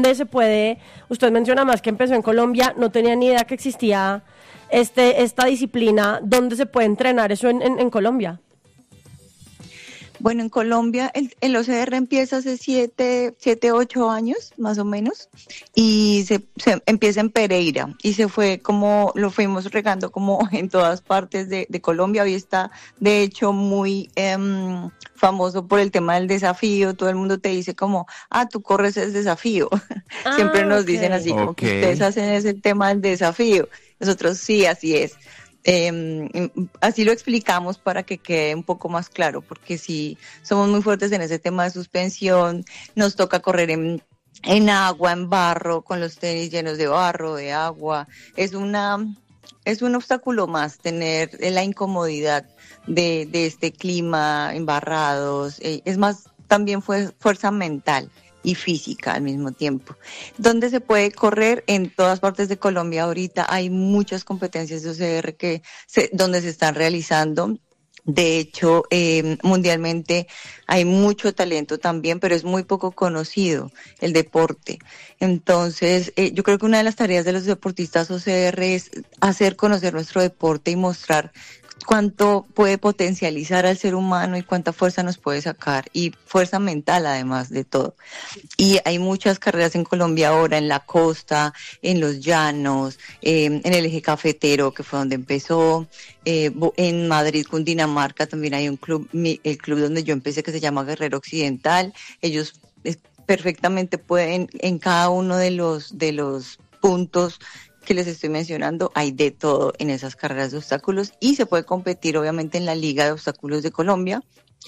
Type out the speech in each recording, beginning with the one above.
¿dónde se puede? Usted menciona más que empezó en Colombia, no tenía ni idea que existía esta disciplina. ¿Dónde se puede entrenar eso en Colombia? Bueno, en Colombia el OCR empieza hace 8 años, más o menos, y se empieza en Pereira, y se fue como, lo fuimos regando como en todas partes de Colombia. Hoy está, de hecho, muy famoso por el tema del desafío. Todo el mundo te dice como, tú corres el desafío. Siempre nos dicen así, como que ustedes hacen ese tema del desafío. Nosotros sí, así es. Así lo explicamos para que quede un poco más claro, porque sí, somos muy fuertes en ese tema de suspensión. Nos toca correr en agua, en barro, con los tenis llenos de barro, de agua. Es un obstáculo más tener la incomodidad de este clima, embarrados. Es más, también fue fuerza mental y física al mismo tiempo. ¿Dónde se puede correr? En todas partes de Colombia ahorita hay muchas competencias de OCR donde se están realizando. De hecho, mundialmente hay mucho talento también, pero es muy poco conocido el deporte. Entonces, yo creo que una de las tareas de los deportistas OCR es hacer conocer nuestro deporte y mostrar cuánto puede potencializar al ser humano y cuánta fuerza nos puede sacar, y fuerza mental además de todo. Y hay muchas carreras en Colombia ahora, en la costa, en los llanos, en el eje cafetero, que fue donde empezó, en Madrid, Cundinamarca, también hay un club, el club donde yo empecé, que se llama Guerrero Occidental. Ellos perfectamente pueden, en cada uno de los puntos que les estoy mencionando, hay de todo en esas carreras de obstáculos, y se puede competir obviamente en la Liga de Obstáculos de Colombia,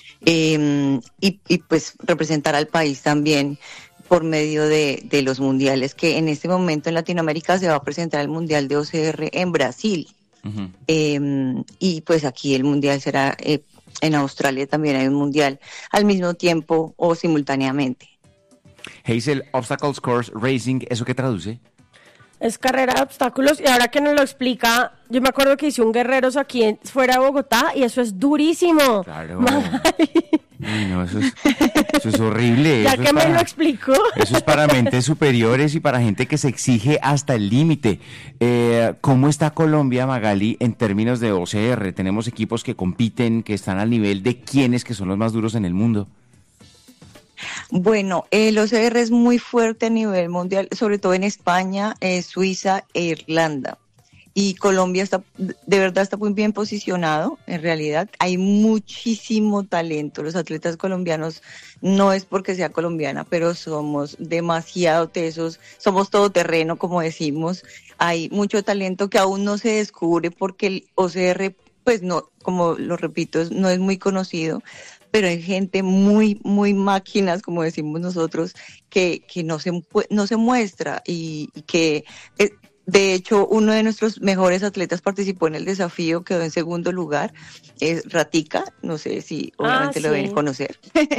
y pues representar al país también por medio de los mundiales, que en este momento en Latinoamérica se va a presentar el Mundial de OCR en Brasil. Uh-huh. Y pues aquí el mundial será, en Australia también hay un mundial al mismo tiempo o simultáneamente. Hazel, Obstacles Course Racing, ¿eso qué traduce? Es carrera de obstáculos, y ahora que nos lo explica, yo me acuerdo que hice un Guerreros aquí fuera de Bogotá, y eso es durísimo. Claro. Ay, no, eso es horrible. Ya eso que me lo explicó. Eso es para mentes superiores y para gente que se exige hasta el límite. ¿Cómo está Colombia, Magali, en términos de OCR? Tenemos equipos que compiten, que están al nivel de quiénes que son los más duros en el mundo. Bueno, el OCR es muy fuerte a nivel mundial, sobre todo en España, Suiza e Irlanda. Y Colombia de verdad está muy bien posicionado, en realidad. Hay muchísimo talento. Los atletas colombianos, no es porque sea colombiana, pero somos demasiado tesos, somos todoterreno, como decimos. Hay mucho talento que aún no se descubre porque el OCR, pues no, como lo repito, no es muy conocido. Pero hay gente muy, muy máquinas, como decimos nosotros, que no se muestra, y que, de hecho, uno de nuestros mejores atletas participó en el desafío, quedó en segundo lugar, es Ratica, no sé si obviamente lo deben conocer.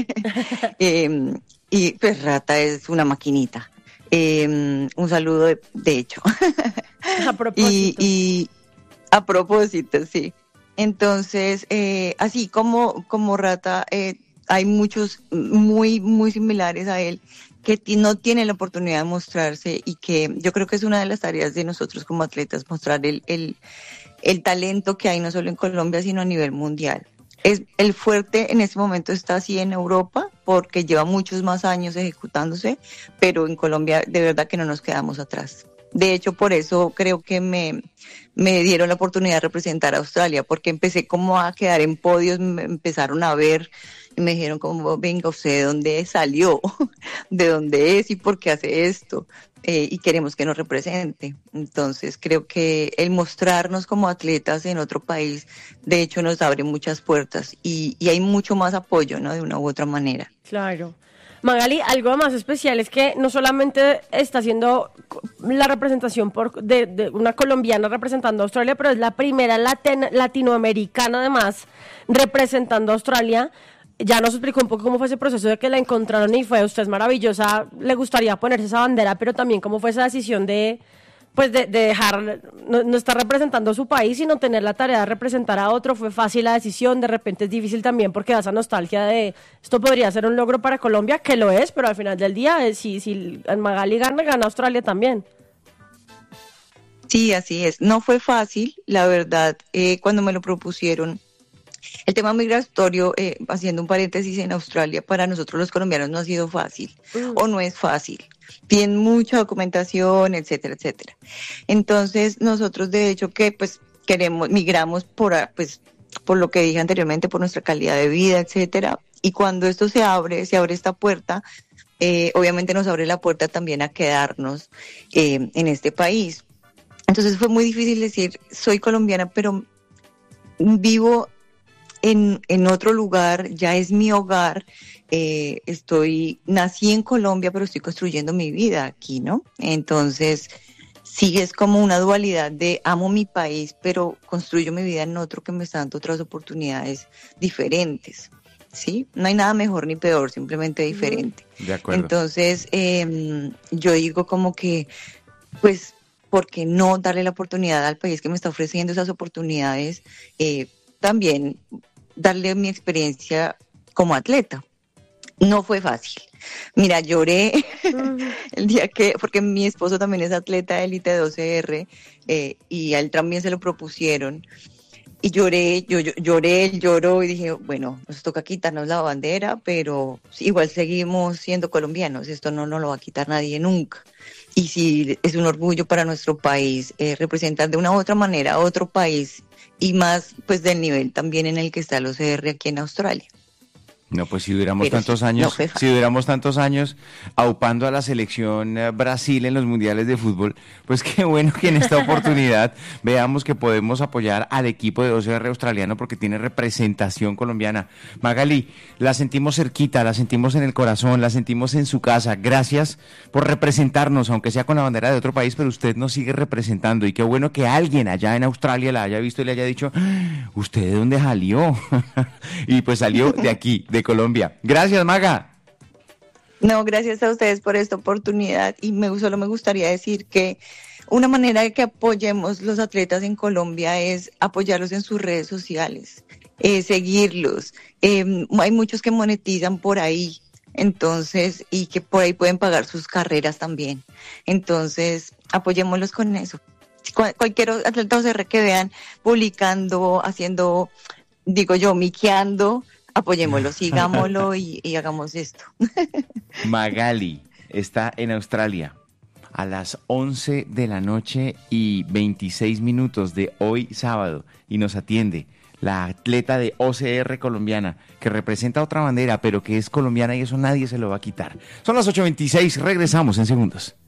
Y pues Rata es una maquinita. Un saludo, de hecho. A propósito. Y a propósito, sí. Entonces, así como Rata, hay muchos muy, muy similares a él que no tienen la oportunidad de mostrarse, y que yo creo que es una de las tareas de nosotros como atletas, mostrar el talento que hay no solo en Colombia, sino a nivel mundial. El fuerte en este momento está así en Europa, porque lleva muchos más años ejecutándose, pero en Colombia de verdad que no nos quedamos atrás. De hecho, por eso creo que me dieron la oportunidad de representar a Australia, porque empecé como a quedar en podios, me empezaron a ver y me dijeron como, venga, ¿usted de dónde salió? ¿De dónde es? ¿Y por qué hace esto? Y queremos que nos represente. Entonces creo que el mostrarnos como atletas en otro país, de hecho, nos abre muchas puertas, y hay mucho más apoyo, ¿no? De una u otra manera. Claro. Magali, algo más especial es que no solamente está haciendo la representación de una colombiana representando a Australia, pero es la primera latinoamericana además representando a Australia. Ya nos explicó un poco cómo fue ese proceso de que la encontraron y fue, usted es maravillosa, le gustaría ponerse esa bandera, pero también cómo fue esa decisión de pues de dejar, no estar representando a su país, sino tener la tarea de representar a otro. Fue fácil la decisión, de repente es difícil también porque da esa nostalgia de esto podría ser un logro para Colombia, que lo es, pero al final del día, si Magali gana Australia también. Sí, así es. No fue fácil, la verdad, cuando me lo propusieron. El tema migratorio, haciendo un paréntesis en Australia, para nosotros los colombianos no ha sido fácil, o no es fácil. Tienen mucha documentación, etcétera, etcétera. Entonces, nosotros de hecho que pues migramos por lo que dije anteriormente, por nuestra calidad de vida, etcétera. Y cuando esto se abre esta puerta, obviamente nos abre la puerta también a quedarnos en este país. Entonces fue muy difícil decir, soy colombiana, pero vivo en otro lugar, ya es mi hogar, nací en Colombia, pero estoy construyendo mi vida aquí, ¿no? Entonces, sí es como una dualidad de amo mi país, pero construyo mi vida en otro que me está dando otras oportunidades diferentes, ¿sí? No hay nada mejor ni peor, simplemente diferente. De acuerdo. Entonces, yo digo como que, pues, ¿por qué no darle la oportunidad al país que me está ofreciendo esas oportunidades? También darle mi experiencia como atleta. No fue fácil. Mira, lloré el día porque mi esposo también es atleta élite de OCR, y a él también se lo propusieron. Y lloré, yo lloré, él lloró y dije, bueno, nos toca quitarnos la bandera, pero igual seguimos siendo colombianos, esto no nos lo va a quitar nadie nunca. Y sí, es un orgullo para nuestro país representar de una u otra manera a otro país y más pues del nivel también en el que está el OCR aquí en Australia. No, pues si duramos tantos años aupando a la selección Brasil en los mundiales de fútbol, pues qué bueno que en esta oportunidad veamos que podemos apoyar al equipo de OCR australiano porque tiene representación colombiana. Magali, la sentimos cerquita, la sentimos en el corazón, la sentimos en su casa. Gracias por representarnos, aunque sea con la bandera de otro país, pero usted nos sigue representando y qué bueno que alguien allá en Australia la haya visto y le haya dicho, ¿usted de dónde salió? Y pues salió de aquí, de Colombia. Gracias, Maga. No, gracias a ustedes por esta oportunidad y solo me gustaría decir que una manera de que apoyemos los atletas en Colombia es apoyarlos en sus redes sociales, seguirlos. Hay muchos que monetizan por ahí, entonces, y que por ahí pueden pagar sus carreras también. Entonces, apoyémoslos con eso. Cualquier atleta OCR que vean publicando, haciendo, miqueando, apoyémoslo, sigámoslo y hagamos esto. Magali está en Australia a las 11 de la noche y 26 minutos de hoy sábado y nos atiende la atleta de OCR colombiana que representa otra bandera pero que es colombiana y eso nadie se lo va a quitar. Son las 8:26, regresamos en segundos.